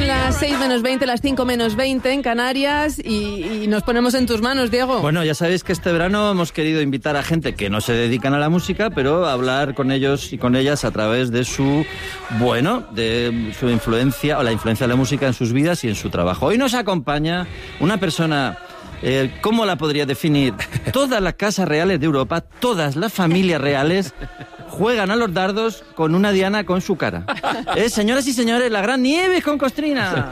las 6 menos 20, las 5 menos 20 en Canarias y nos ponemos en tus manos, Diego. Bueno, ya sabéis que este verano hemos querido invitar a gente que no se dedican a la música, pero a hablar con ellos y con ellas a través de su influencia o la influencia de la música en sus vidas y en su trabajo. Hoy nos acompaña una persona... ¿cómo la podría definir? Todas las casas reales de Europa, todas las familias reales juegan a los dardos con una diana con su cara. Señoras y señores, la gran Nieves con Costrina.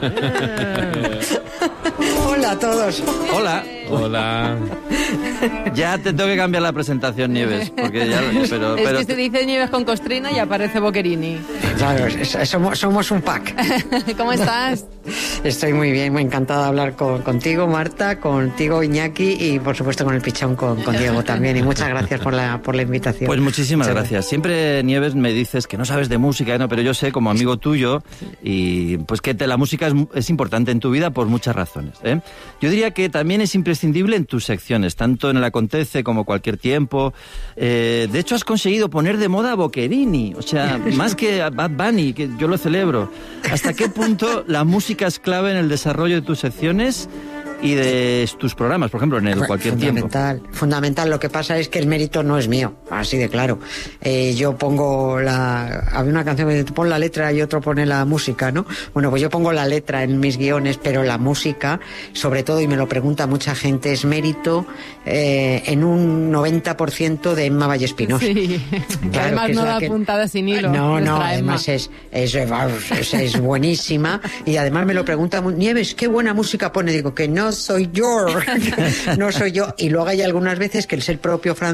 Hola a todos. Hola. Hola. Ya te tengo que cambiar la presentación, Nieves, porque ya, pero que se dice Nieves con Costrina y aparece Boccherini. Claro, somos un pack. ¿Cómo estás? Estoy muy bien, muy encantada de hablar contigo, Marta, contigo, Iñaki, y por supuesto con el pichón con Diego también. Y muchas gracias por la invitación. Pues muchísimas gracias. Siempre, Nieves, me dices que no sabes de música, ¿no? Pero yo sé, como amigo tuyo, y pues que la música es importante en tu vida por muchas razones, ¿eh? Yo diría que también es imprescindible en tus secciones, tanto en el Acontece como Cualquier Tiempo. De hecho, has conseguido poner de moda a Boccherini, o sea, más que a Bad Bunny, que yo lo celebro. ¿Hasta qué punto la música es clave en el desarrollo de tus secciones y de tus programas, por ejemplo, en el Cualquier Tiempo? Fundamental. Lo que pasa es que el mérito no es mío, así de claro. Yo pongo había una canción que dice, pon la letra y otro pone la música, ¿no? Bueno, pues yo pongo la letra en mis guiones, pero la música, sobre todo, y me lo pregunta mucha gente, es mérito en un 90% de Emma Vallespinosa. Sí, claro, además no da puntada sin hilo. No, además es buenísima, y además me lo pregunta, Nieves, ¿qué buena música pone? Digo, que no soy yo, no soy yo. Y luego hay algunas veces que es el propio